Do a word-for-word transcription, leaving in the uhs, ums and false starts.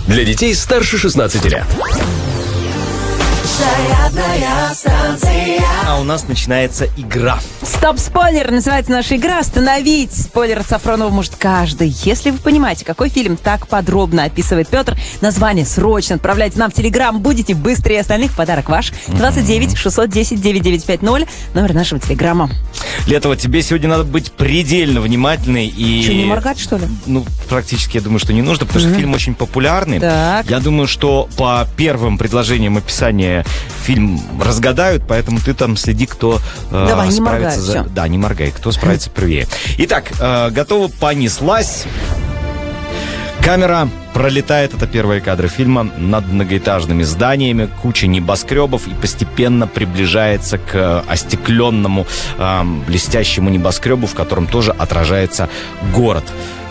Для детей старше шестнадцати лет. Зарядная станция. А у нас начинается игра. Стоп-спойлер называется наша игра. Остановить спойлер от Сафронова может каждый. Если вы понимаете, какой фильм так подробно описывает Петр, название срочно отправляйте нам в Телеграм. Будете быстрее остальных. Подарок ваш. двадцать девять шестьсот десять девяносто девять пятьдесят. Номер нашего Телеграма. Для этого тебе сегодня надо быть предельно внимательной и... Что, не моргать, что ли? Ну, практически, я думаю, что не нужно, потому Mm-hmm. что фильм очень популярный. Так. Я думаю, что по первым предложениям описания фильм разгадают, поэтому ты там следи, кто э, Давай, не моргай, справится. За... всё. Да, не моргай, кто справится первее. Итак, э, готова, понеслась. Камера пролетает, это первые кадры фильма, над многоэтажными зданиями, куча небоскребов и постепенно приближается к остекленному, э, блестящему небоскребу, в котором тоже отражается город.